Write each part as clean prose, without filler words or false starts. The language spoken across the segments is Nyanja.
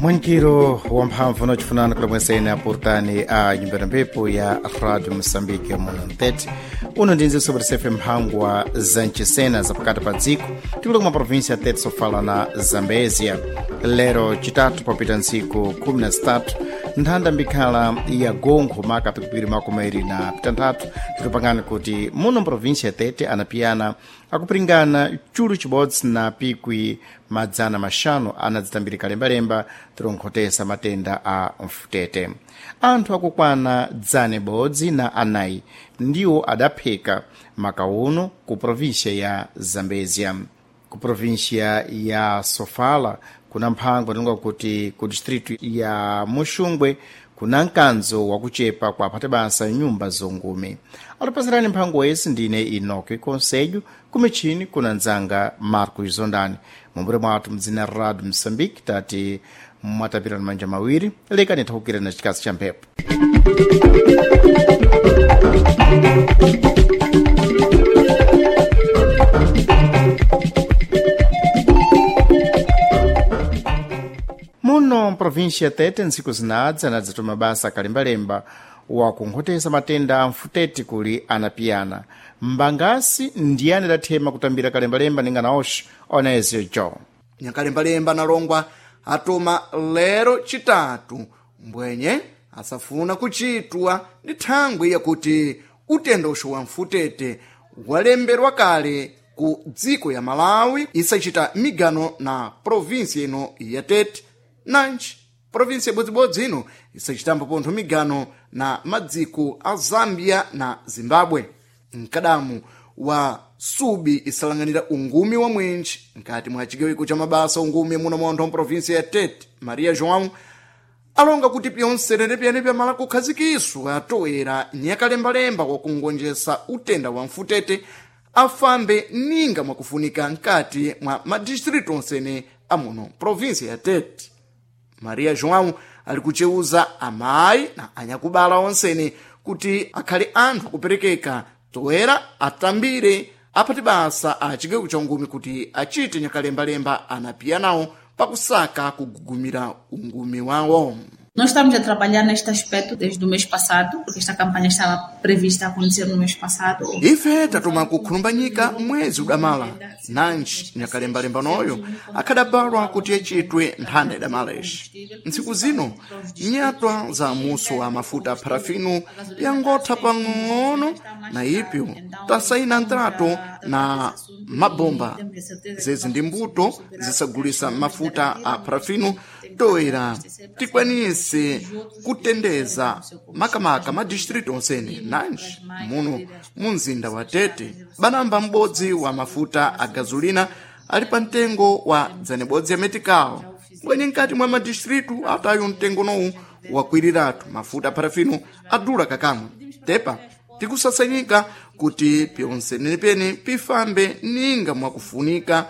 mwankiro wa mphamvu unochifunana kulamwesene aportani a nyumbera mpepo ya Radio Moçambique Monantete uno ndinzi sobre sefe mphangwa za nchisena za pakati pa dziko tikula kuma província tete sofala na Zambézia lero chitatu papita ntsiku 13 nthanda mbikhala ya gonkho maka pikupiri makumeri na pitanthatu tikupangana kuti muno província tete anapiyana akupiringana chulu chibodzi na pikwi madzana maxanu anadzitambirika lembalemba tironkhotesa matenda a mfutete. Anthu akukwana dzane bodzi na anayi ndiwo adapheka makauno ku província ya Zambézia. Ku província ya Sofala kuna mphangwa tinonga kuti ku distrito ya Muxungwe kuna mkanzo wakuchepa kwa phate basa nyumba zongume. Alipazirani mphangwa esi ndine Inoki Conselho kumichini kuna nzanga Marcos Zondani. Mumbure mwatu mzina Radio Moçambique tati mwatapira na manja mawiri leka nithawukira na chikasi cha mphepo. Muno província tete ntsiku zinadza anadzatuma basa kalembalemba wakunkhotesa matenda a mfutete kuli anapiyana mbangasi ndiyani dathema kutambira kalembalemba ningana osho Onésio Joe nyakalembalemba nalongwa atuma lero chitatu mbwenye asafuna kuchitwa ndi thangwi yakuti utendosho wa mfutete walemberwa kale ku dziko ya Malawi isachita migano na província ino ya Tete nanji província ibodzibodzi ino isachitambo pontho migano na madziko a Zambia na Zimbabwe. Mkadamu wa subi isalanganira ungumi wa mwenji nkati mwa chigawiko cha mabasa ungumi muno montho província ya Tete Maria João alonga kuti pyonse pyene pyamala kukhazikiswa atoera nyakalembalemba wakungonjesa utenda wa mfutete afambe ninga mwakufunika nkati mwa madistrito onsene amuno província ya Tete. Maria João ali kucheuza amayi na anyakubala onsene kuti akhale anthu akuperekeka toera atambire apati basa a chigawiko cha ungumi kuti achite nyakalembalemba anapiyanawo pakusaka kugugumira ungumi wawo. Nós estamos a trabalhar neste aspecto desde o mês passado, porque esta campanha estava prevista a acontecer no mês passado. Ife tatuma kukhulumbanyika mwezi udamala nanji nyakalembalemba noyo akhadabalwa kuti achitwe nthanda idamala ixi. Ntsiku zino nyatwa za muso wa mafuta a parafino yangotha pang'ono na ipyo tasayina ntrato na mabomba zezi ndi mbuto zisagulisa mafuta a parafino toera tikwanise kutendeza makamaka madistrito onsene nanji muno munzinda wa Tete banamba m'bodzi wa mafuta a gazolina ali pa mtengo wa dzanebodzi ya metikawo kwenye nkati mwa madistrito atayo mtengo nowu wakwiriratu mafuta parafino adula kakamwe tepa tikusasanyika kuti pyonse pene pifambe ninga mwakufunika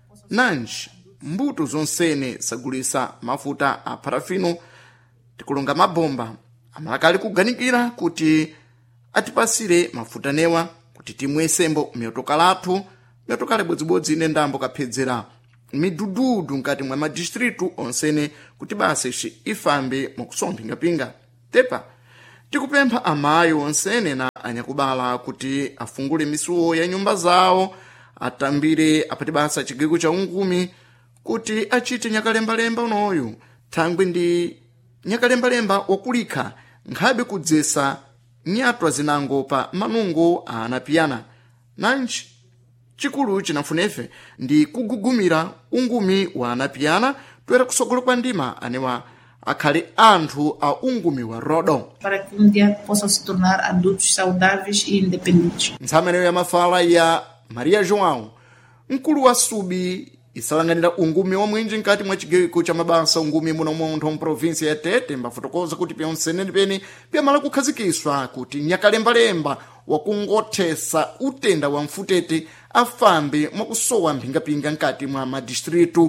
nanji mbuto zonsene sagulisa mafuta a parafino tikulonga mabomba amalakali kuganikira kuti atipasire mafuta newa kuti timwesembo myotoka lathu myotoka lebodzibodzi ine ndambo kaphedzera midududu nkati mwa madistritu onsene kuti basa ixi ifambe mwakusomphinga-pinga tepa tikupempha amayi onsene na anyakubala kuti afungule misuwo ya nyumba zawo atambire apati basa chigawiko cha ungumi kuti achite nyakalembalemba unoyu thangwi ndi nyakalembalemba wakulikha nkhabe kudzesa nyatwa zinango pa manungo a anapiyana nanji chikulu chinafunefe ndi kugugumira ungumi wa anapiyana toera kusogolo kwa ndima anewa akhale anthu a ungumi wa rodo para que dia possam se tornar adultos saudáveis e independentes. ntsameneyo ya mafala ya Maria João mkulu wa subi isalanganira ungumi wa mwinji nkati mwa chigawiko cha mabasa ungumi muno montho província ya Tete mbafotokoza kuti pyonse pene pyamala kukhazikiswa kuti nyakalembalemba wakungothesa utenda wa mfutete afambe mwakusowa mphingapinga nkati mwa madistrito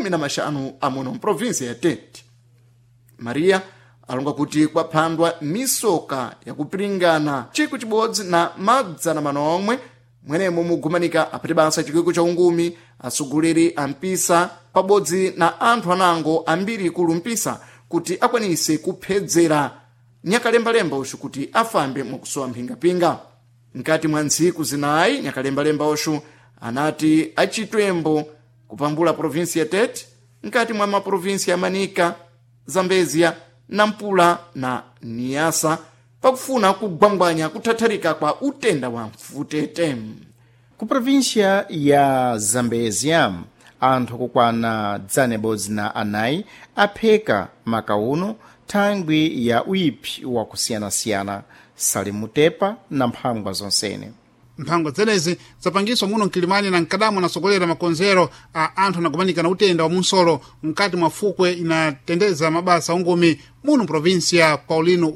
15 amuno província ya Tete. Maria alonga kuti kwaphandwa misoka yakupiringana chikwi chibodzi na madzana manomwe mwenemo mugumanika apite basa chikwiko cha ungumi, atsogoleri a mpisa pabodzi na anthu anango ambiri ikulu mpisa kuti akwanise kuphedzera nyakalembalemba oshu kuti afambe mwakusowa mphingapinga. Nkati mwa ntsiku zinayi nyakalembalemba oshu anati achitwembo kupambula provinsi ya Tete, nkati mwa maprovinsi ya Manika, Zambezia, Nampula na Niasa pakufuna kugwangwanya kuthatharika kwa utenda wa mfutete. Ku provinsia ya Zambezia anthu akukwana 104 apheka makauno thangwi ya uiphi wa kusiyanasiyana salimutepa na mphangwa zonsene. mphangwa zenezi zapangiswa muno mkilimani na mkadamu nasogolera makonzero a anthu anakumanika na utenda wa munsolo mkati mwa fukwe inatendeza mabasa ungumi muno provinsia Paulino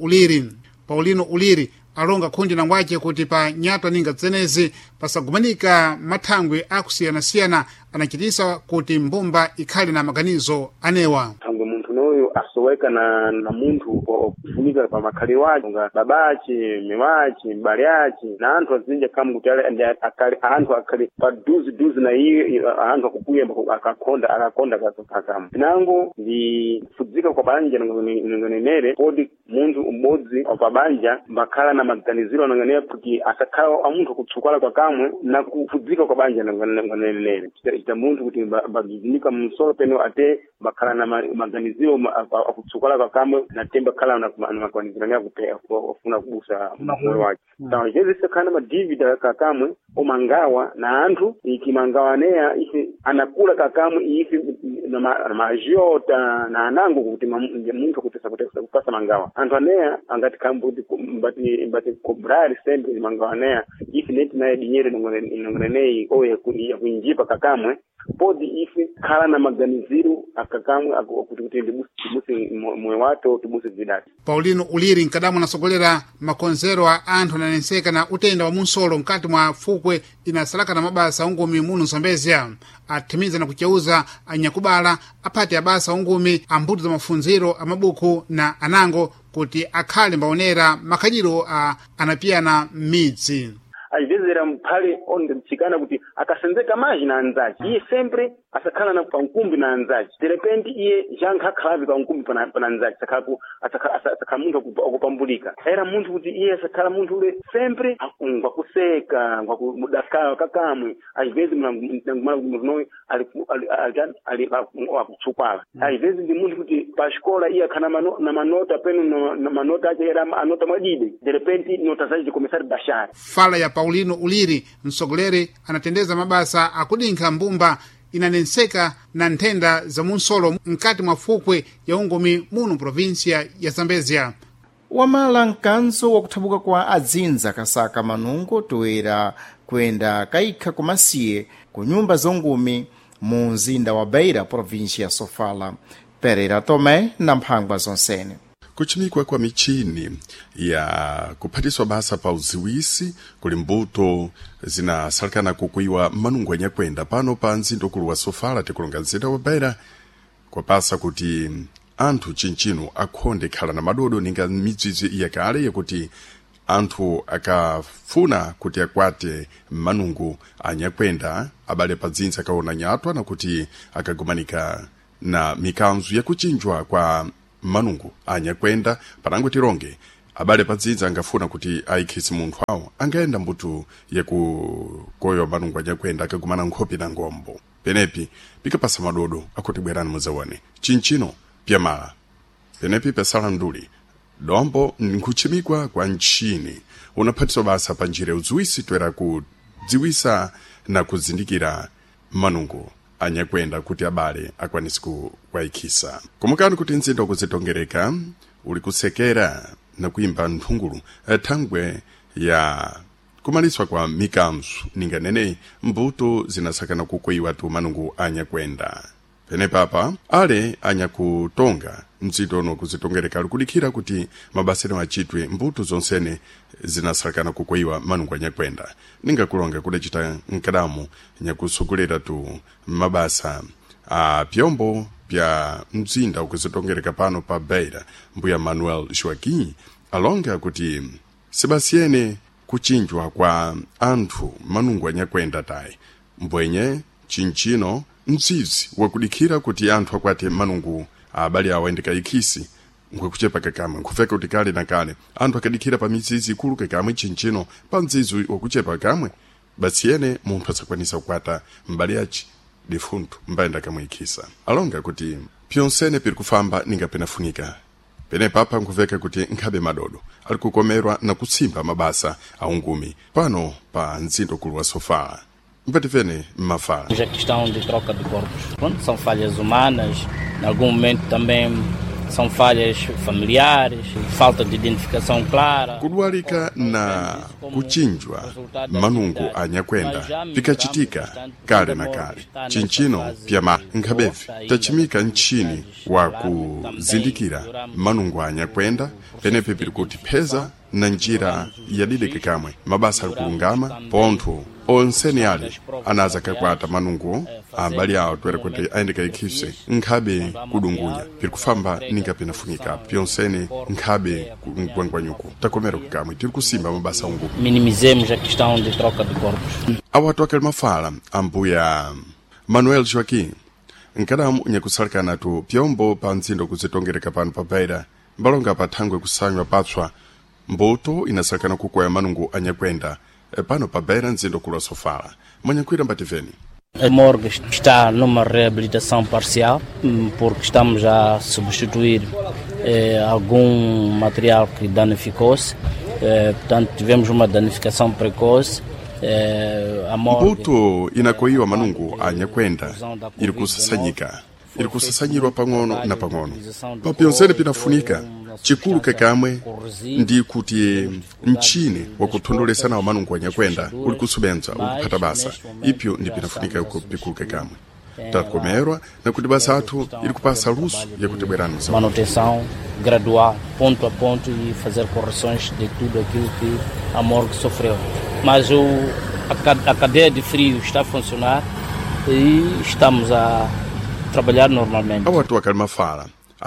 Uliri alonga khundi na ngwace kuti pa nyatwa ninga zenezi pasagumanika mathangwi akusiyanasiyana anachitisa kuti mbumba ikhali na maganizo anewa. Thangwe munthu noyo asoweka na munthu kufunika pa makhali wake nga babaci, miwaci, mbali yaci na anthu azinja kama kuti anthu akhali pa duzi na iyo anthu akukuya akakonda kakamu. Nango ndi kufudzika kwa banja nganenere kodi munthu umodzi pa banja makhala na maganiziro nganenere kuti asakhala amunthu kutsukala kwa kamwe na kufudzika kwa banja nganenere. Ita munthu kuti bagizinika msolo peno ate bakhala na maganiziro akutsukala kwa kamwe na temba khala na maganiziro ya kufuna kubusa moyo wake. Tawa jezi sekana madivida kakamwe omangawa na anthu ikimangawa nea ife anakula kakamwe ife na majota na anango kuti munthu kutesa kupasa mangawa. Anthu anea angati kambuti mbati kobrari sempre mangawa nea ife neti na dinyere ngonenei oye kuinjipa kakamwe podi ife khala na maganiziro akakamwe kuti tibusi moyo wato tibusi vidati. Paulino Uliri nkadamu nasogolera makonzero a anthu ananenseka na utenda wa munsolo mkati mwa fukwe inasalaka na mabasa ungumi muno Zambezia atimiza na kucheuza anyakubala apate abasa ungumi ambuto za mafunziro amabuku na anango kuti akhale mbaonera makajiro anapiyana midzi. Ajizera mpale onde mchikana kuti akasenzeka maji na anzaji iye sempre asakhala na pankumbi na anzaji de repente iye janka khavi pankumbi pana anzaji asakhala munthu akupambulika era munthu kuti iye asakhala munthu ule sempre akungwa kuseka ngwa kudakala kakamwe ajivezi mnamumano ali akutsupala ajivezi ndi munthu kuti pa shikola iye akhana na manota peno na manota aje era anota mwadide de repente nota zaji komisari bashari fala ya Paulino Uliri msogoleri anatendeza mabasa akudinkha mbumba inanenseka na nthenda za munsolo mkati mwa fukwe ya ungumi muno provinsia ya Zambezia. Wamala mkanzo wakuthabuka kwa adzinza kasaka manungo toera kwenda kaikha kumasiye ku nyumba zongumi mu mzinda wa Beira provinsia ya Sofala. Pereira Tome na mphangwa zonsene. Kuchimikwa kwa michini ya kuphatiswa basa pa uziwisi kuli mbuto zinasalakana kukuiwa manungo anyakwenda pano pa mzindokulu wa Sofala tikulunga mzinda wa Beira kwa pasa kuti anthu chinchino akhonde khala na madodo ninga midzizi iya kale yakuti anthu akafuna kuti akwate manungo anyakwenda abale pa dzinza kaona nyatwa na kuti akagumanika na mikanzu ya kuchinjwa kwa manungu anyakwenda parango tironge abale padzidza angafuna kuti aikhisi munthu awo angaenda mbutu ya kukoyo manungu anyakwenda akagumana nkhopi na ngombo penepi pikapasa madodo akuti bwerani muzawane chinchino pyamala penepi pesala nduli dombo nkuchimikwa kwa nchini unaphatiswa basa pa njira udziwisi toera kudziwisa na kuzindikira manungu anyakwenda kuti abale akwanisi kuwaikhisa. Kumukani kuti mzinda ukuzitongereka uli kusekera na kuimba nthungulu thangwe ya kumaliswa kwa mikanzu ninga nene mbuto zinasakana kukuiwa tu manungu anyakwenda. Pene papa ale anyakutonga mzitono kuzitongereka lukudikhira kuti mabasene wachitwe mbuto zonsene zinasakana kukuiwa manungu anyakwenda. Ninga kulonga kudachita nkadamu nyakusogolera tu mabasa pyombo pya mzinda ukuzitongereka pano pa Beira mbuya Manuel Joaquim alonga kuti Sebastiene kuchinjwa kwa anthu manungu anyakwenda tayi mbwenye chinchino mzizi wakudikira kuti anthu akwate manungu abali awo endikayikisi ngwekuchepa kakamwe nkufeka kuti kale na kale anthu akadikira pa mizizi ikulu kakamwe chinchino pa mzizi wakuchepa kamwe basiyene munthu asakwanisa kukwata mbali yaci defunto mbaenda kamwikisa alonga kuti pyonsene piri kufamba ningapenafunika pene papa nkuveka kuti nkhabe madodo ali kukomerwa na kutsimba mabasa a ungumi pano pa mzindo kulu wa Sofala mpatifene mmafala. A questão de troca de corpos, pronto, são falhas humanas, em algum momento também são falhas familiares, falta de identificação clara. Kudwalika na kuchinjwa manungu anyakwenda pikachitika kale na kale chinchino pyama nkhabevi tachimika nchini wa kuzindikira manungu anyakwenda penepe piri kuti pheza na njira yadideke kamwe mabasa ali kulungama pontho onseni ali anaza kakwata manungu abali awo twere kuti aendeka ikise nkhabe kudungunya piri kufamba ningapenafunika pyonsene nkhabe mgwangwanyuku takomera kukamwe tiri kusimba mabasa ungu. Minimizemos a questão de troca de corpos. Awatu akali mafala ambuya Manuel Joaquim nkadamu nyakusalikana tu pyombo pa mzindo kuzitongereka pano papaira mbalonga pathangwe kusanywa patswa mboto inasalikana kukwaya manungu anyakwenda pano papaira mzindo kulu wa Sofala mwanyakwira mbativeni. A morgue está numa reabilitação parcial porque estamos a substituir algum material que danificou-se, portanto tivemos uma danificação precoce. Mbuto inakoiwa manungu anyakwenda ili kusasanyirwa pang'ono na pang'ono papyonsene pinafunika chikulu kakamwe ndi kuti mchini wakuthondolesana wa manungu anyakwenda uli kusubenza ukuphata basa ipyo ndi pinafunika yuko pikulu kakamwe takomerwa na kuti basa athu ili kupasa luso yakutibwerani manutenção gradual ponto a ponto e fazer correções de tudo aquilo que a morgue sofreu, mas a cadeia de frio está a funcionar e estamos a trabalhar normalmente. Awatu akali mafala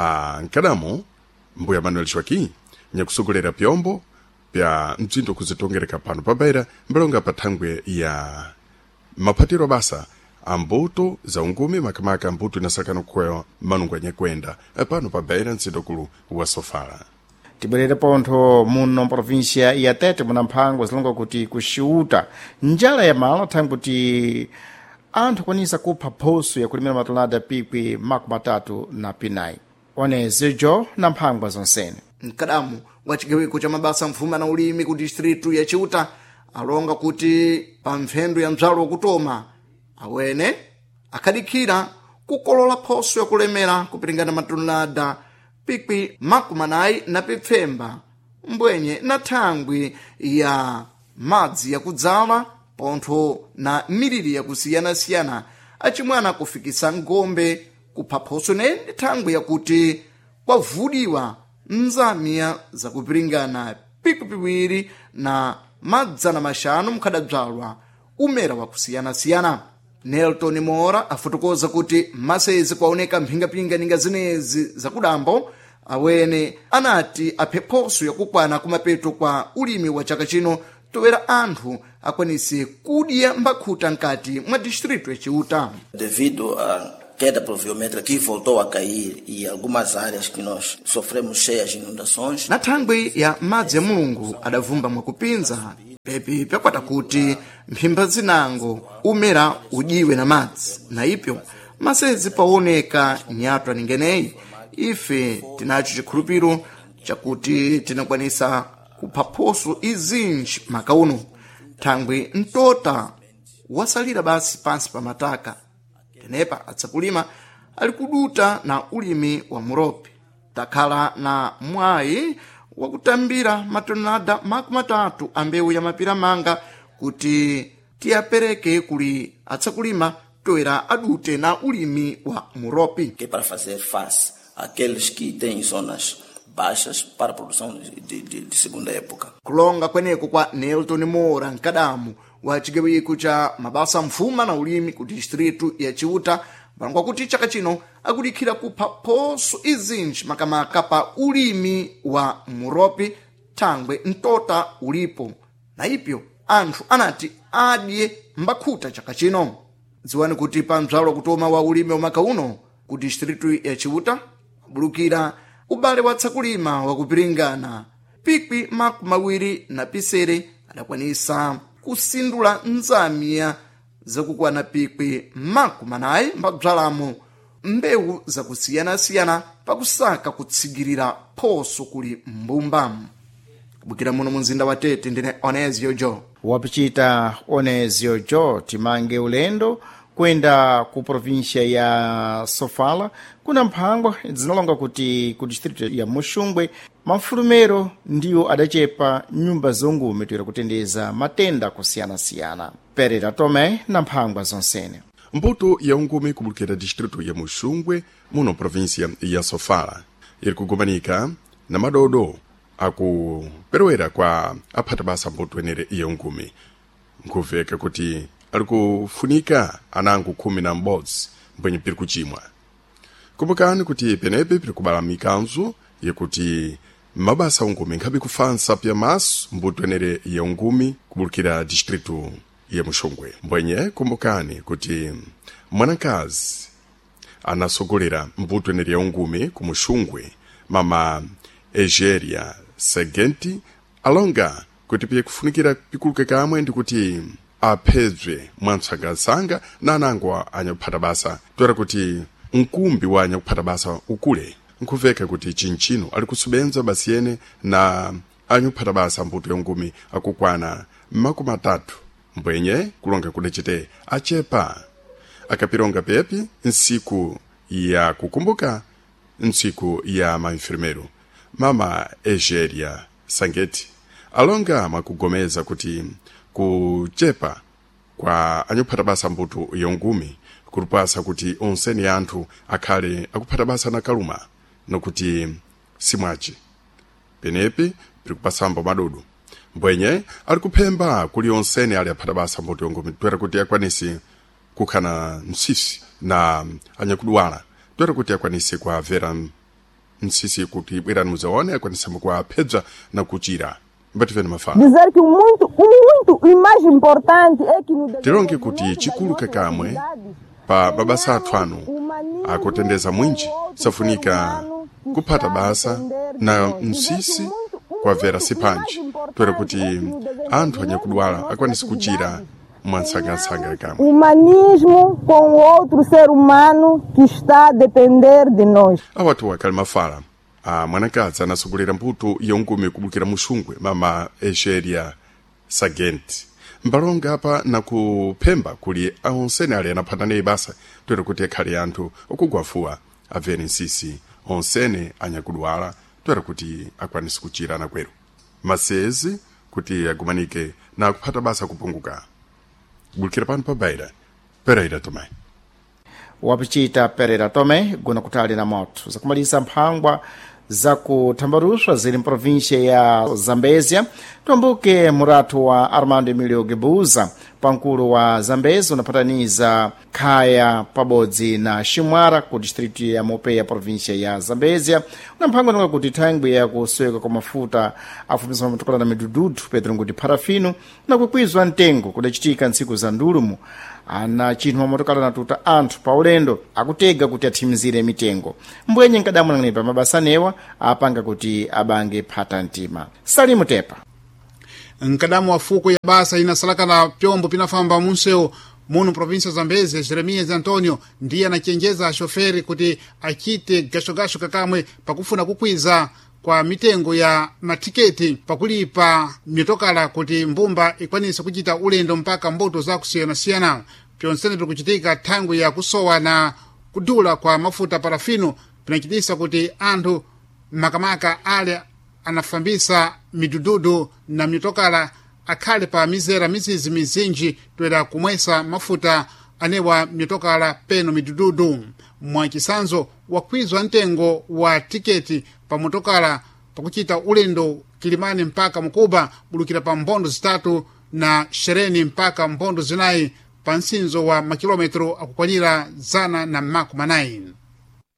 nkadamo mbuya Manuel Joaquim nyakusogolera pyombo pya mzindo kuzitongereka pano pabaira mbalonga pathangwe ya maphatiro basa ambuto za ungumi makamaka ambuto inasakana kukwaya manungu anyakwenda pano pabaira mzindo kulu wa Sofala. Tibwerere pontho muno provincia ya Tete muna mphango zilonga kuti kuxiuta njala ya malo thangwe kuti anthu kwanisa kupha phoso ya kulimira matolada pikwi makumi atatu na pinayi onezijo na mphangwa zonsene. Mkadamu wa chigawiko cha mabasa mfuma na ulimi ku distritu ya Chiuta alonga kuti pa mphendu ya mzalo wakutoma awene akadikira kukolola phoso ya kulemera kupiringana matolada pikwi makumi anayi na pipfemba mbwenye na thangwi ya madzi ya kudzala pontho na miliri ya kusiyana-siyana achimwana kufikisa ngombe kupha phoso nene thangwi yakuti kwavudiwa mzamiya zakupiringana pikwi na madzana maxanu mkhadadzalwa umera wa kusiyana-siyana. Nelton Mora afotokoza kuti masezi kwaoneka mphingapinga ninga zinezi zakudambo awene anati aphe phoso yakukwana kumapeto kwa ulimi wa chaka chino toera anthu akwanise kudya mbakhuta nkati mwa distrito ya Chiuta. Devido a queda pluviométrica que voltou a cair e algumas áreas que nós sofremos cheias de inundações. Na thangwi ya madzi ya Mulungu adavumba mwakupinza pepi pyakwata kuti mphimba zinango umera udiwe na madzi na ipyo masezi paoneka nyatwa ningeneyi ife tinacho chikhulupiro chakuti tinakwanisa kupha phoso izinji makauno thangwi mtota wasalira basi pansi pa mataka tenepa atsakulima ali kuduta na ulimi wa muropi takhala na mwayi wakutambira matonada makumi atatu ambewu ya mapira manga kuti tiyapereke kuli atsakulima toera adute na ulimi wa muropi que para fazer face àqueles que têm zonas baixas para a produção de segunda época. Kulonga kweneko kwa Nelton Mora nkadamu wa chigawiko cha mabasa mfuma na ulimi ku distritu ya Chiuta balangwa kuti chaka chino akudikira kupha phoso izinji makamaka pa ulimi wa muropi thangwe mtota ulipo na ipyo anthu anati adye mbakhuta chaka chino. Dziwani kuti pa mzalo kutoma wa ulimi umaka uno ku distritu ya Chiuta bulukira ubale wa tsakulima wakupiringana pikwi makumawiri na pisere adakwanisa kusindula nzamiya zakukwana pikwi makumanayi mbabzalamo mbewu zakusiyana-siyana pakusaka kutsigirira phoso kuli mbumba. Kubukira muno mumzinda wa Tete ndine Onezio Jo. Wapichita Onezio Jo timange ulendo kwenda ku provincia ya Sofala kuna mphangwa zinalonga kuti ku district ya Mushungwe mafulumero ndiwo adachepa nyumba zongume toera kutendeza matenda kusiyana-siyana. Perera Tome na mphangwa zonsene. Mbuto ya ungume kubulukira distritu ya Mushungwe muno provincia ya Sofala iri kugumanika na madodo akuperewera kwa aphata basa mbuto enere ya ungume nkuveka kuti ali kufunika anangu 11 mbwenye piri kuchimwa. Kumbukani kuti penepe piri kubala mikanzo yekuti mabasa ungume nkhabi kufansa pya maso mbuto enere ya ungume kubulukira distritu ya Mushungwe. Mbwenye kumbukani kuti mwanakazi anasogolera mbuto enere ya ungume ku Mushungwe mama Egeria Sagenti alonga kuti pye kufunikira pikuluke kamwe ndi kuti aphedzwe mwantsanga-sanga na anangwa anyakuphata basa toera kuti mkumbi wa anyakuphata basa ukule nkuveka kuti chinchino ali kusubenza basi yene na anyakuphata basa mbuto ya ungume akukwana 30 mbwenye kulonga kudechete achepa akapironga pepi nsiku ya kukumbuka nsiku ya maenfermero. Mama Egeria Sangeti alonga makugomeza kuti kuchepa kwa anyakuphata basa mbuto ya ungume kulupasa kuti onseni anthu akhale akuphata basa na kaluma nokuti simwachi penepe piri kupasambo madodo mbwenye ali kuphemba kuli onseni ali aphata basa mbuto ya ungume toera kuti akwanisi kukhana msisi na anyakudwala toera kuti akwanisi kwa vera msisi kuti bwera muzaone akwanisa kwa phedza na kuchira. Mbativeni mafala dizer que o mais importante é que no tironge kuti chikulu kakamwe pa babasa athu anu akutendeza mwinji safunika kuphata basa na msisi kwa vera sipanji toera kuti anthu anyakudwala akwanisi kuchira mwansanga-sanga kamwe. Humanismo com o outro ser humano que está a depender de nós. Awatu wakali mafala mwanakazi anasogolera mbuto ya ungume kubulukira Mushungwe mama Egeria Sagenti mbalonga apa na kuphemba kuli onsene ali anaphata basa toera kuti akhale anthu okugwafuwa aveni nsisi onsene anyakudwala toera kuti akwanisi kuchira na kwero masezi kuti agumanike na kuphata basa kupunguka. Bulukira pano pa Baira Pereira Tome. Wapichita Pereira Tome guna kutali na moto zakumaliza mphangwa za kutambarushwa zili mprovincia ya Zambezia. Tuambuke muratu wa Armando Emilio Gebuza pankulu wa Zambezi unapataniza Kaya pabodzi na Shimwara ku distritu ya Mope ya provincia ya Zambezia. Una mpango nunga kuti thangwi ya kusweka kwa mafuta afumisa matukola na midududu Pedro nguti parafino na kukwizwa ntengo kudachitika nsiku za ndulumu ana chinthu motokala na tuta anthu pa ulendo akutega kuti athimizire mitengo. Mbwenye nkadamu nanginepa mabasanewa apanga kuti abange phata ntima. Salimu Tepa nkadamu wa fuko ya basa inasalakana pyombo pinafamba munseo muno provincia Zambezi. Jeremias Antonio ndiye anachenjeza shoferi kuti achite gashogasho kakamwe pakufuna kukwiza kwa mitengo ya matiketi pakulipa mitokala kuti mbumba ikwanisa kuchita ulendo mpaka mbuto za kusiyana-siyana. Pyonsene pikuchitika thangwi ya kusowa na kudula kwa mafuta parafino pinachitisa kuti anthu makamaka ale anafambisa midududu na mitokala akhale pa mizera mizizi mizinji toera kumwesa mafuta anewa mitokala peno midududu. Mwachisanzo wakwizwa ntengo wa tiketi pa motokala pakuchita ulendo Kilimani mpaka Mukuba bulukira pa mbondo zitatu na Shereni mpaka mbondo zinayi pa nsinzo wa makilometro akukwanira 109.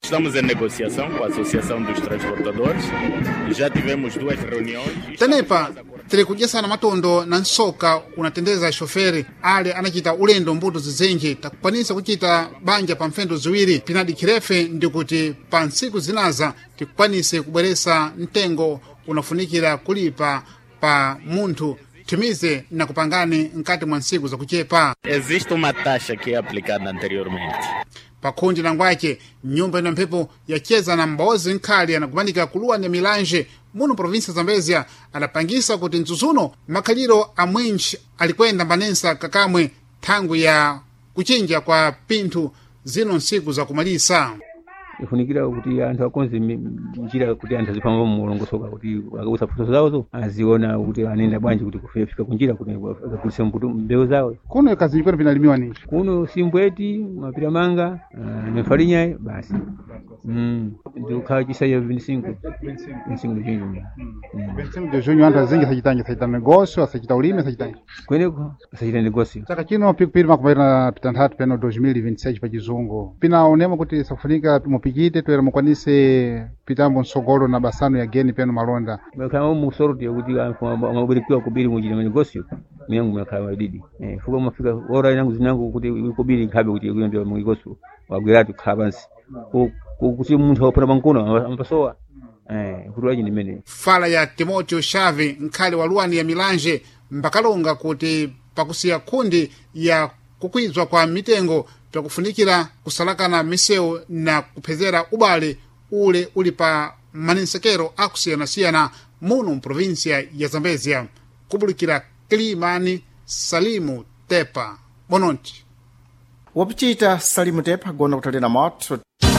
Estamos em negociação com a Associação dos Transportadores. Já tivemos 2 reuniões. tenepa tiri kudyesana matondo na nsoka unatendeza shoferi ale anachita ulendo mbuto zizenji takukwanisa kuchita banja pa mfendo ziwiri pinadi khirefe ndikuti pa ntsiku zinaza tikukwanise kubweresa mtengo unafunikira kulipa pa munthu timize na kupangani nkati mwa ntsiku zakuchepa. Existe uma taxa que é aplicada anteriormente. Pakhondi nangwace nyumba ina mphepo yacheza na mbozi nkhali anakumanika kuluwa ni milanje muno provinsia Zambezia anapangisa kuti mzuzuno makhaliro amwenji alikwenda mbanensa kakamwe thangu ya kuchinja kwa pinthu zino nsiku za kumalisa. Ifunikira kuti anthu akonze njira kuti anthu azipamba mulongosoka kuti akabusa fuso zawo aziona kuti anenda bwanji kuti kufika kunjira kuti akakulisa mbeu zawo. Kuno kazi nyikoni pinalimiwa nini? Kuno simbweti, mapira manga, nefarinya basi. Ndikhala chisaya 25 de junho. 25 de junho anthu azingi sachita negócio, asachita ulimi, asachita. Kweneko asachita negócio. Saka chino pikupiri makumaira pitanthatu peno 2026 pa chizungu. Pina unema kuti safunika mupikite toera mukwanise pitambo nsogolo na basano ya geni peno malonda. Kama musorti kuti amabirikiwa kubiri mujina negócio. Miyangu mwakhala wadidi. Fuka mafika ora yangu zinangu kuti kubiri nkhabe kuti kuyenda mu negócio. Wagwiratu khabansi. Kuti munthu apona bankono ampasowa kuti nimene fala ya Timoteo Chave nkhali wa luwani ya milanje mbakalonga kuti pakusiya khundi ya kukwizwa kwa mitengo pakufunikira kusalakana misewu na kuphezera ubale ule uli pa maninsekero akusiyana-siyana muno mprovinsia ya Zambezia. Kubulikira Kilimani, Salimu Tepa Bononti. Wapichita Salimu Tepa gona kutalina moto.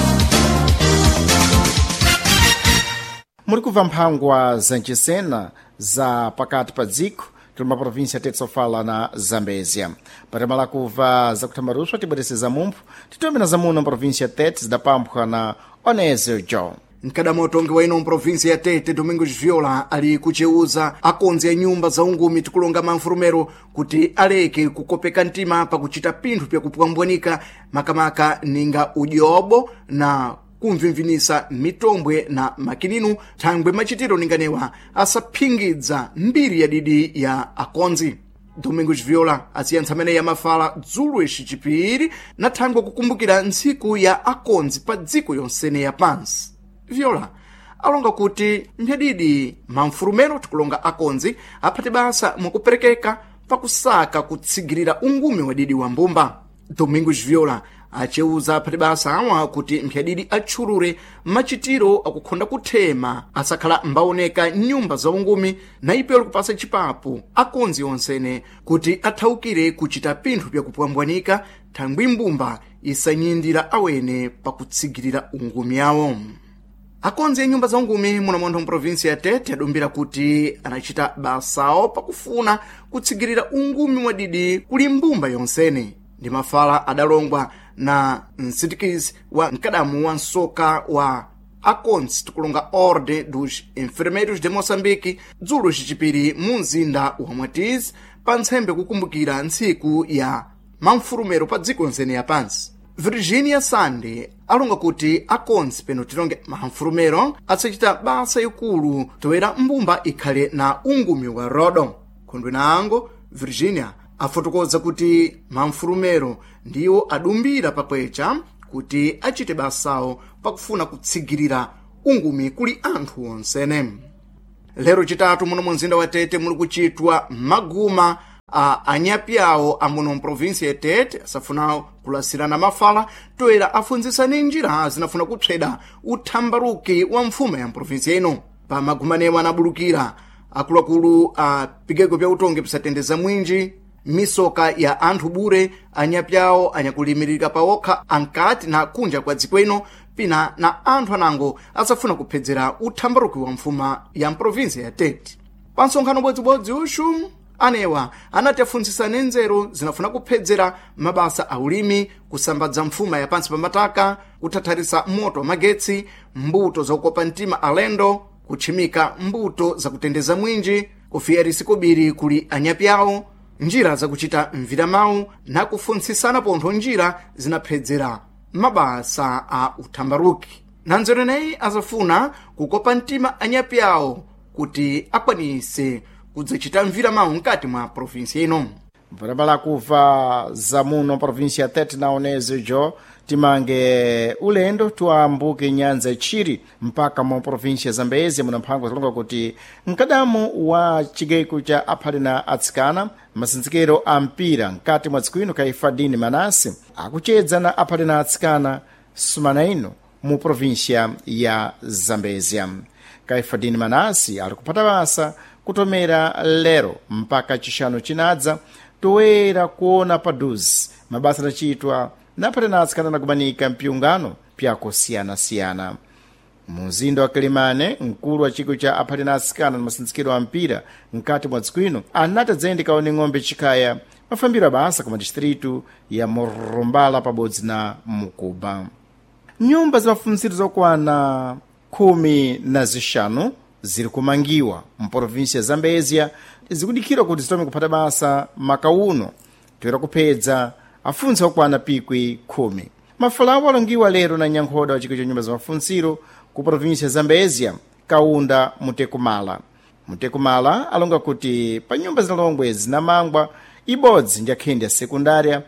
Muri kuva mphangwa za nchisena za pakati pa dziko tili maprovinsia tetsofala na Zambezia. Patemala kuva za kuthambaruswa tibwerese za mumphu titomena za muno mprovinsia tete zidapamphwa na Onesio John. Nkadamotongi wa ino mprovinsia ya Tete Domingos Viola ali kucheuza akonzi ya nyumba za ungumi tikulonga manfurumero kuti aleke kukopeka ntima pa kuchita pinthu pya kupwambwanika makamaka ninga udyobo na kumvimvinisa mitombwe na makininu thangwe machitiro ninganewa asaphingidza mbiri ya didi ya akonzi. Domingos Viola asiyantsa amene yamafala dzulo ixicipiri na thangwe kukumbukira ntsiku ya akonzi pa dziko yonsene ya pansi. Viola alonga kuti mphadidi mamfurumero tikulonga akonzi aphate basa mwakuperekeka pakusaka kutsigirira ungumi wa didi wa mbumba. Domingos Viola acheuza aphate basa awa kuti mphadidi atchulure machitiro akukhonda kuthema asakhala mbaoneka nyumba za ungumi na ipelo kupasa chipapu akonzi onsene kuti athaukire kuchita pinthu pya kupwambwanika thangwi mbumba isanyindira awene pakutsigirira ungumi awo. Akonzi ya nyumba za ungumi munamontho mprovinsia ya Tete adumbira kuti anachita basawo pakufuna kutsigirira ungumi mwadidi kuli mbumba yonsene. Ndi mafala adalongwa na msitikizi wa mkadamu wa nsoka wa akonzi tikulonga Ordem dos Enfermeiros de Moçambique dzulo cicipiri mu mzinda wa Mwatizi pa ntsembe kukumbukira ntsiku ya mamfurumero pa dziko yonsene ya pansi. Virginia Sande alonga kuti akonzi peno tilonge mamfurumero asachita basa ikulu toera mbumba ikhale na ungumi wa rodo. Khondwe na ango Virginia afotokoza kuti mamfurumero ndiwo adumbira pakwecha kuti achite basawo pakufuna kutsigirira ungumi kuli anthu onsene. Lero chitatu muno mzinda wa Tete muli kuchitwa maguma a anyapyawo amuno mprovinsia ya Tete asafuna kulasirana mafala toera afunzisani njira zinafuna kupseda uthambaruki wa mfumo ya mprovinsia ino. Pa magumanewa anabulukira akuluakulu a pigeko pya utonge pisatendeza mwinji misoka ya anthu bure anyapyawo anyakulimirika pawokha ankati na kunja kwa dziko ino pina na anthu anango asafuna kuphedzera uthambaruki wa mfuma ya mprovinsia ya Tete. Pa nsonkhano bwedzibodzi uxu anewa anati afunzisane nzeru zinafuna kuphedzera mabasa a ulimi, kusambadza mfuma ya pansi pa mataka, kuthatharisa moto wa magetsi, mbuto za kukopa mtima alendo, kutchimika mbuto za kutendeza mwinji, kufiyarisi kubiri kuli anyapyawo, njira za kuchita mvira mawu na kufuntsisana pontho njira zinaphedzera mabasa a uthambaruki. Nanzereneyi azafuna kukopa mtima anyapi awo kuti akwanise kudzachita mvira mawu mkati mwa provinsia ino. Barabara kuva za muno provinsia ya Tete naonezo jo timange ulendo tuambuke nyanza ichiri mpaka mu provinsia Zambezi muna mphango zalonga kuti mkadamu wa chigaiko cha aphali na atsikana masinzikiro a mpira mkati mwa tsiku ino Kaifadini Manase akuchedza na aphali na atsikana sumana ino mu provinsia ya Zambezi. Kaifadini Manase ali kupata basa kutomera lero mpaka chishano chinadza toera kuona paduzi mabasa nachitwa napata na atsikana na kubanika mpyungano pyakosiyana-siyana. Muzinda wa Kilimane mkulu wa chiko cha aphali na atsikana na masinzikiro a mpira mkati mwa tsiku ino anatadzendi kaone ng'ombe chikaya mafambiro basa kuma distritu ya Morumbala pabodzi na Mukuba. Nyumba za mafunziro zokwana 15 ziri kumangiwa mprovinsia Zambezia zikudikira kuti zitome kupata basa makauno toera kupedza afunzi okwana pikwi 10. Mafalawo alongiwa lero na nyankhoda wa chiko cha nyumba za mafunziro ku provinsia Zambezia kaunda Mutekumala. Mutekumala alonga kuti pa nyumba zinalongwe zinamangwa ibodzi njakhendi ya sekundária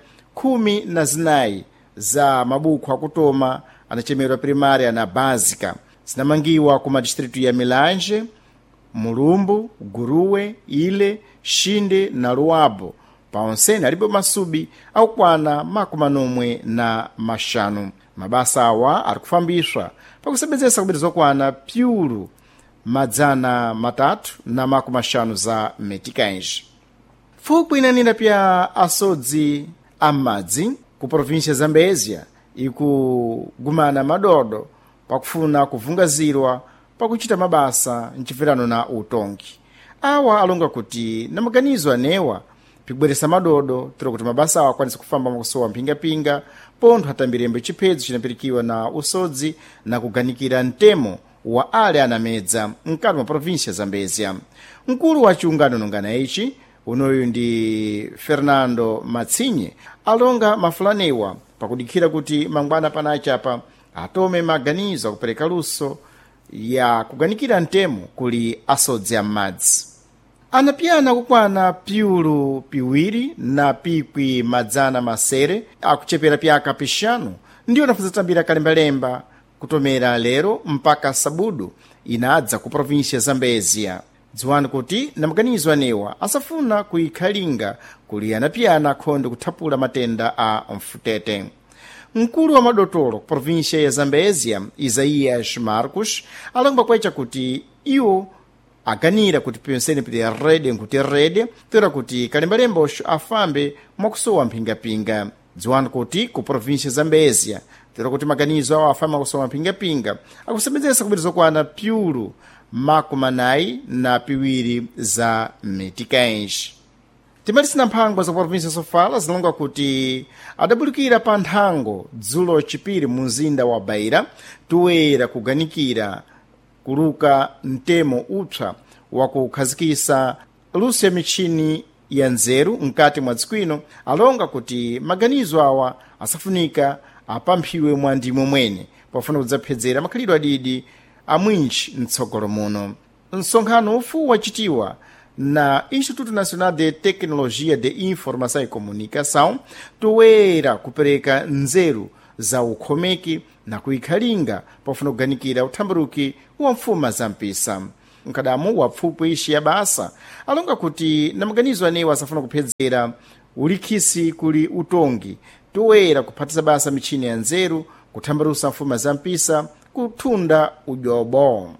14 za mabuku akutoma anachemerwa primária na básica zinamangiwa ku madistritu ya Milanje, Mulumbu, Guruwe, Ile, Shinde na Luabo. Paonsene alipo masubi au kwana makumanomwe na mashanu. Mabasa awa alikufambishwa pakusebenzesa kubiri zokwana pyulu madzana matatu na makumashanu za metikanje. Fuku inanina pia asodzi amadzi ku provinsia Zambezia ikugumana madodo pakufuna kuvungazirwa pakuchita mabasa nchifirano na utongi. Awa alonga kuti na maganizo anewa pigweresa madodo tiro kuti mabasa awa akwanisa kufamba makusowa mpingapinga pontho atambirembe chiphedzo chinapirikiwa na usodzi na kuganikira mtemo wa ale anamedza mkati mwa provinsia Zambezia. Mkulu wa chiungano nongana ichi unoyu ndi Fernando Matsinye alonga mafulanewa pakudikira kuti mangwana panachapa atome maganizo akupereka luso ya kuganikira mtemo kuli asodzi amadzi. Anapiyana kukwana pyulu piwiri na pikwi madzana masere akuchepera pyaka pishanu ndiyo nafuza tambira kalembalemba kutomera lero mpaka sabudu inadza ku provinsia Zambezia. Dziwani kuti na maganizo anewa asafuna kuikhalinga kuli anapiyana khonde kuthapula matenda a mfutete. Mkulu wa madotolo ku provinsia ya Zambezia Isaías Marcos alomba kwecha kuti iwo aganira kuti pensene pili rede nkuti rede tera kuti kalembalemba osho afambe mwakusowa mpingapinga. Dziwani kuti ku provinsia Zambezia tera kuti maganizo awo afambe mwakusowa mpingapinga akusebenzesa kubiri zokwana pyulu makumanayi na piwiri za metikanje. Timatisina mphangwa za provinsia Sofala zinalonga kuti adabulikira pa nthango dzulo chipiri mu mzinda wa Beira toera kuganikira kuluka mtemo upsa wa kukhazikisa luso ya michini ya nzeru mkati mwa dzikwino. Alonga kuti maganizo awa asafunika apamphiwe mwa ndimo mwene pafuna kudzaphedzera makhalidwe adidi amwinji mtsogolo muno. Msonkhano ufu wachitiwa na Instituto Nacional de Tecnologia de Informação e Comunicação toera kupereka nzeru za ukhomeki na kuikhalinga pafuna kuganikira uthambaruki wa mfuma za mpisa. Mkadamu wa pfupo ishi ya basa alonga kuti na maganizo anewa asafuna kuphedzera ulikhisi kuli utongi toera kuphatisa basa michini ya nzeru kuthambarusa mfuma za mpisa kuthunda ujobo.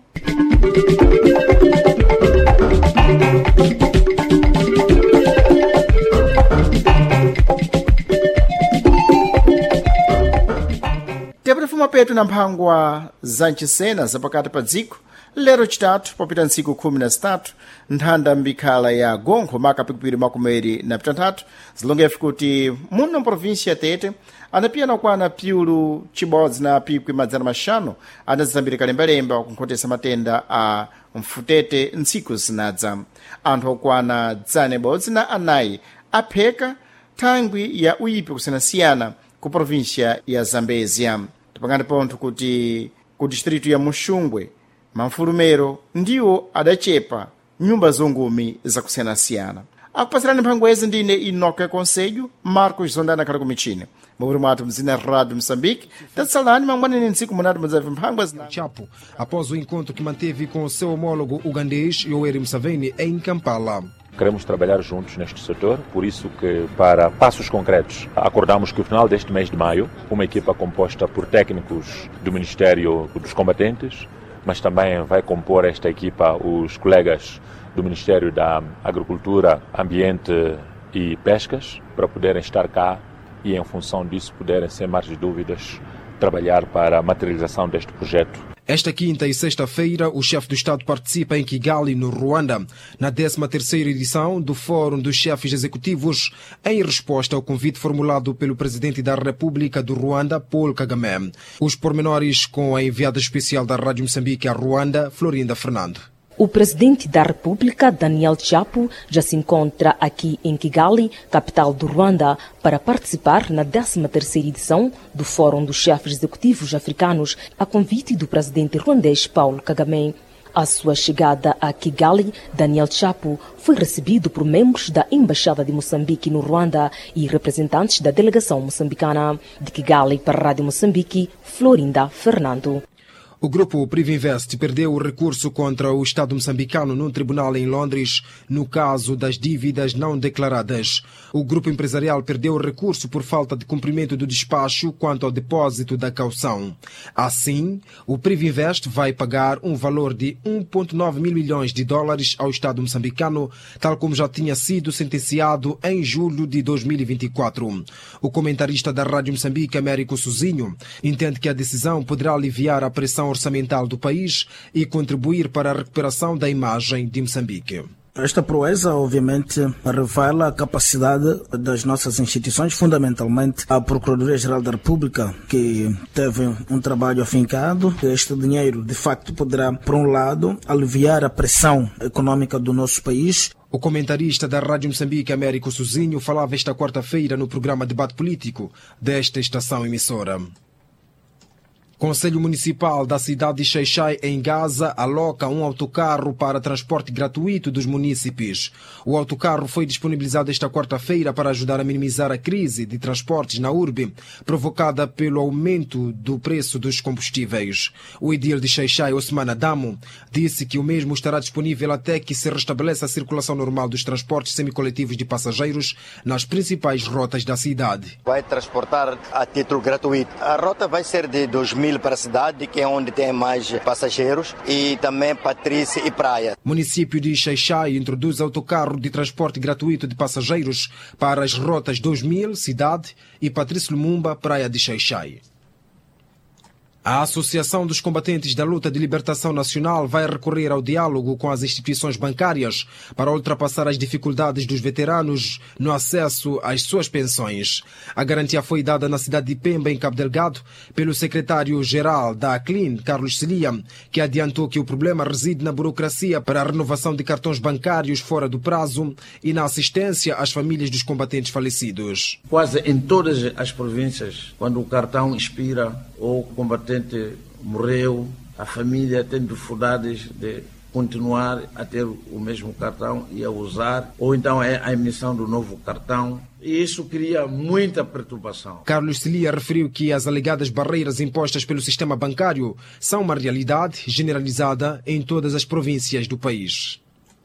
Tepatafuma petu na mphangwa za nchisena zapakati pa dziko lero chitatu popita ntsiku 13 nthanda mbikhala ya gonkho maka pikupiri makumeri na pitanthatu zilongefu kuti muno provinsia Tete anapiyana kwana pyulu chibodzi na pikwi madzana mashanu anazambiri kalembalemba kunkhotesa matenda a mfutete ntsiku zinadza. Anthu okwana dzane bodzi na anayi apheka thangwi ya uyipi kusiyanasiyana ku província ya Zambésia. Tipangani ponto kuti ku distrito ya Muxungwe mamfulumero ndiwo adachepa nyumba zongumi zakusiyanasiyana. Akupasirani mphango ezi ndine Inoka Conselho Marcos Zondana khala kumichini mabuli mwathu mzina Rádio Moçambique tatsalani mangwanene ntsiku munati mudzavi mphangwa Chapo após o encontro que manteve com o seu homólogo ugandês Yoweri Museveni em Kampala. Queremos trabalhar juntos neste setor, por isso que, para passos concretos, acordamos que no final deste mês de maio, uma equipa composta por técnicos do Ministério dos Combatentes, mas também vai compor esta equipa os colegas do Ministério da Agricultura, Ambiente e Pescas, para poderem estar cá e, em função disso, poderem, sem mais dúvidas, trabalhar para a materialização deste projeto. Esta quinta e sexta-feira, o chefe do Estado participa em Kigali, no Ruanda, na 13ª edição do Fórum dos Chefes Executivos, em resposta ao convite formulado pelo Presidente da República do Ruanda, Paul Kagame. Os pormenores com a enviada especial da Rádio Moçambique a Ruanda, Florinda Fernando. O presidente da República, Daniel Chapo, já se encontra aqui em Kigali, capital do Ruanda, para participar na 13ª edição do Fórum dos Chefes Executivos Africanos, a convite do presidente ruandês Paul Kagame. À sua chegada a Kigali, Daniel Chapo foi recebido por membros da Embaixada de Moçambique no Ruanda e representantes da delegação moçambicana. De Kigali para a Rádio Moçambique, Florinda Fernando. O grupo Privinvest perdeu o recurso contra o Estado moçambicano num tribunal em Londres, no caso das dívidas não declaradas. O grupo empresarial perdeu o recurso por falta de cumprimento do despacho quanto ao depósito da caução. Assim, o Privinvest vai pagar um valor de 1,9 mil milhões de dólares ao Estado moçambicano, tal como já tinha sido sentenciado em julho de 2024. O comentarista da Rádio Moçambique, Américo Sozinho, entende que a decisão poderá aliviar a pressão orçamental do país e contribuir para a recuperação da imagem de Moçambique. Esta proeza, obviamente, revela a capacidade das nossas instituições, fundamentalmente a Procuradoria-Geral da República, que teve um trabalho afincado. Este dinheiro, de facto, poderá, por um lado, aliviar a pressão econômica do nosso país. O comentarista da Rádio Moçambique, Américo Sozinho, falava esta quarta-feira no programa Debate Político desta estação emissora. Conselho Municipal da cidade de Xai-Xai, em Gaza, aloca um autocarro para transporte gratuito dos munícipes. O autocarro foi disponibilizado esta quarta-feira para ajudar a minimizar a crise de transportes na urbe, provocada pelo aumento do preço dos combustíveis. O edil de Xai-Xai, Osman Adamo, disse que o mesmo estará disponível até que se restabeleça a circulação normal dos transportes semicoletivos de passageiros nas principais rotas da cidade. Vai transportar a título gratuito. A rota vai ser de 2.000 para a cidade, que é onde tem mais passageiros, e também Patrícia e Praia. O município de Xai-Xai introduz autocarro de transporte gratuito de passageiros para as rotas 2000, cidade, e Patrícia Lumumba, Praia de Xai-Xai. A Associação dos Combatentes da Luta de Libertação Nacional vai recorrer ao diálogo com as instituições bancárias para ultrapassar as dificuldades dos veteranos no acesso às suas pensões. A garantia foi dada na cidade de Pemba, em Cabo Delgado, pelo secretário-geral da ACLIN, Carlos Celia, que adiantou que o problema reside na burocracia para a renovação de cartões bancários fora do prazo e na assistência às famílias dos combatentes falecidos. Quase em todas as províncias, quando o cartão expira ou o combatente morreu, a família tem dificuldades de continuar a ter o mesmo cartão e a usar, ou então é a emissão do novo cartão, e isso cria muita perturbação. Carlos Celia referiu que as alegadas barreiras impostas pelo sistema bancário são uma realidade generalizada em todas as províncias do país.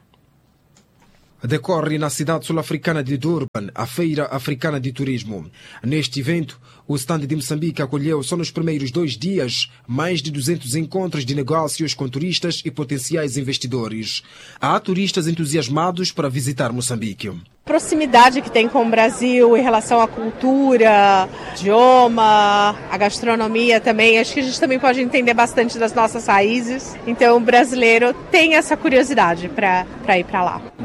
Decorre na cidade sul-africana de Durban a Feira Africana de Turismo. Neste evento, o stand de Moçambique acolheu só nos primeiros 2 dias mais de 200 encontros de negócios com turistas e potenciais investidores. Há turistas entusiasmados para visitar Moçambique. Proximidade que tem com o Brasil em relação à cultura, idioma, a gastronomia também. Acho que a gente também pode entender bastante das nossas raízes. Então o brasileiro tem essa curiosidade para ir para lá. No, we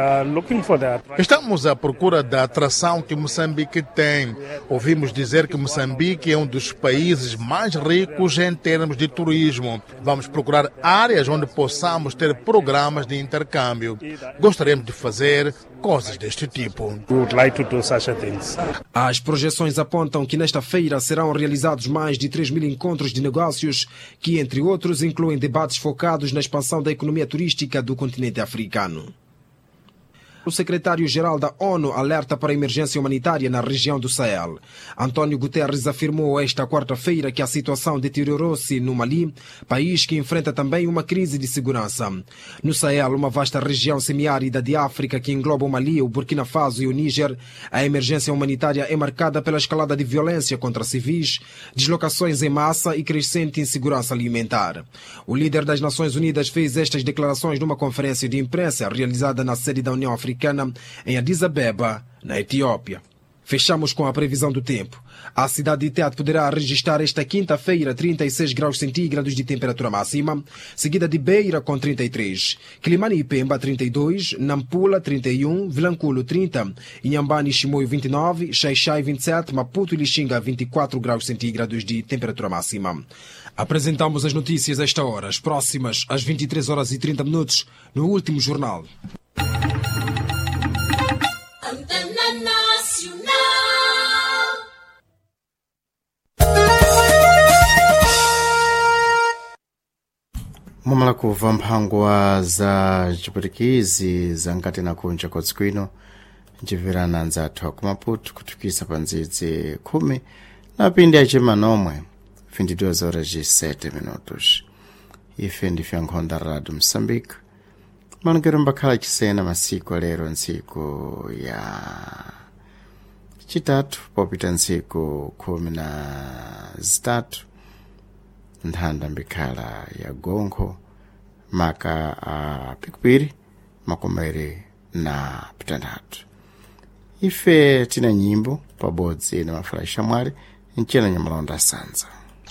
looking for that. Estamos à procura da atração que Moçambique tem. Ouvimos dizer que Moçambique é um dos países mais ricos em termos de turismo. Vamos procurar áreas onde possamos ter programas de intercâmbio. Gostaríamos de fazer coisas deste tipo. We would like to do such things. As projeções apontam que nesta feira serão realizados mais de 3.000 encontros de negócios que, entre outros, incluem debates focados na expansão da economia turística do continente africano. O secretário-geral da ONU alerta para a emergência humanitária na região do Sahel. António Guterres afirmou esta quarta-feira que a situação deteriorou-se no Mali, país que enfrenta também uma crise de segurança. No Sahel, uma vasta região semiárida de África que engloba o Mali, o Burkina Faso e o Níger, a emergência humanitária é marcada pela escalada de violência contra civis, deslocações em massa e crescente insegurança alimentar. O líder das Nações Unidas fez estas declarações numa conferência de imprensa realizada na sede da União Africana em Addis Abeba, na Etiópia. Fechamos com a previsão do tempo. A cidade de Tete poderá registrar esta quinta-feira 36 graus centígrados de temperatura máxima, seguida de Beira com 33, Quilimane e Pemba 32, Nampula 31, Vilanculo 30, Inhambane e Chimoio 29, Xaixai 27, Maputo e Lixinga 24 graus centígrados de temperatura máxima. Apresentamos as notícias a esta hora, as próximas às 23 horas e 30 minutos, no último jornal. Mumala kuva mphangwa za chipwitikizi za nkati na kunja kodzikwino nchimverana nzathu akumaputu kutukisa pa ndzidzi 10 na pindi acima nomwe 22 horas e 7 minutos. Ife ndife ankhonda Radio Moçambique malungero mbakhala chisena masiku alero ntsiku ya chitatu popita ntsiku 13 nthanda mbikhala ya gonkho maka a pikupiri makomere na pitanthatu. Ife tina nyimbo pabodzi na mafalaxa mwari ncena nyamalonda sanza.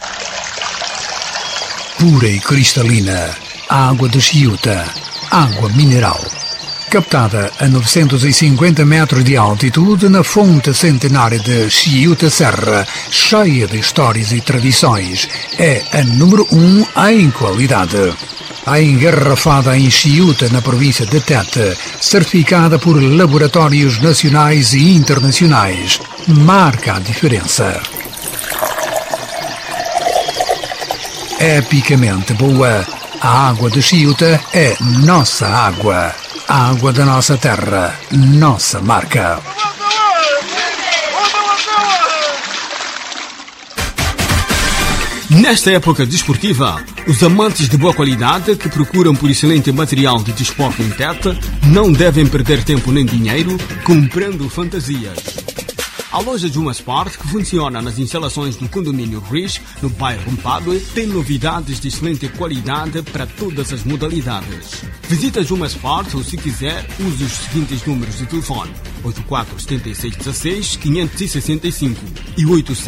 Pura e cristalina, água de Chiuta, água mineral. Captada a 950 metros de altitude na fonte centenária de Chiuta Serra, cheia de histórias e tradições, é a número 1 em qualidade. A engarrafada em Chiuta, na província de Tete, certificada por laboratórios nacionais e internacionais, marca a diferença. Epicamente boa, a água de Chiuta é nossa água. A água da nossa terra, nossa marca. Nesta época desportiva, os amantes de boa qualidade que procuram por excelente material de desporto em Tete não devem perder tempo nem dinheiro comprando fantasias. A loja Juma Sport, que funciona nas instalações do condomínio Riz, no bairro Mpadue, tem novidades de excelente qualidade para todas as modalidades. Visita Juma Sport ou, se quiser, use os seguintes números de telefone: 847616-565 e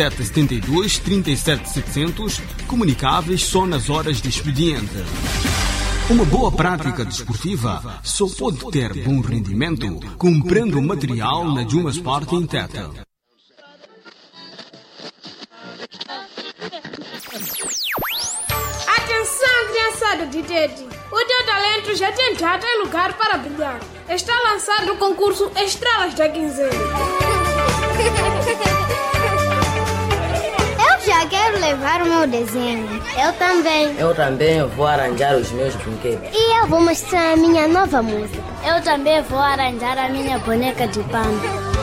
8772-37700, comunicáveis só nas horas de expediente. Uma boa prática desportiva só pode ter bom rendimento comprando material na Juma Sport em Tete. Atenção, criançada de Tete! O teu talento já tem data e lugar para brilhar. Está lançado o concurso Estrelas da Quinzena. Eu já quero levar o meu desenho. Eu também. Eu também vou arranjar os meus brinquedos. E eu vou mostrar a minha nova música. Eu também vou arranjar a minha boneca de pano.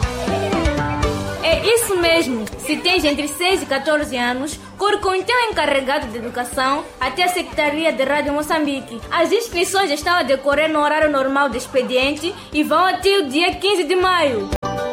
É isso mesmo. Se tens entre 6 e 14 anos, corre com o teu encarregado de educação até a Secretaria de Rádio Moçambique. As inscrições estão a decorrer no horário normal do expediente e vão até o dia 15 de maio.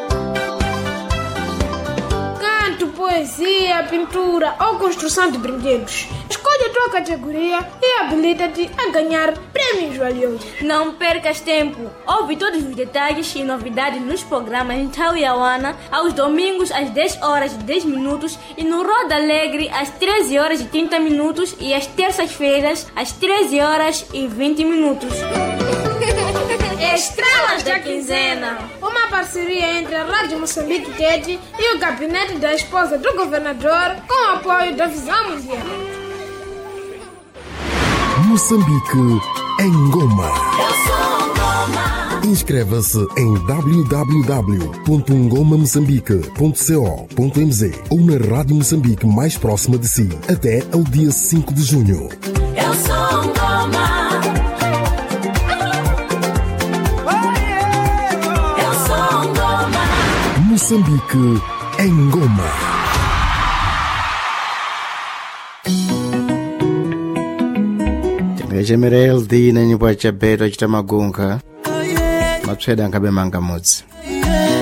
Canto, poesia, pintura ou construção de brinquedos. Escolhe a tua categoria e habilita-te a ganhar prêmios valiosos. Não percas tempo. Ouve todos os detalhes e novidades nos programas em Tauiauana aos domingos às 10 horas e 10 minutos e no Roda Alegre às 13 horas e 30 minutos e às terças-feiras às 13 horas e 20 minutos. Estrelas da Quinzena. Uma parceria entre a Rádio Moçambique TED e o gabinete da esposa do governador com o apoio da Visão Mundial. Moçambique em Goma. Eu sou Goma. Inscreva-se em www.ngomamoçambique.co.mz ou na Rádio Moçambique mais próxima de si até ao dia 5 de junho. Eu sou Goma. Eu sou Goma. Moçambique em Goma. General di na nyimbo ya Chabero chitamagunga mapseda ngabe manga mudzi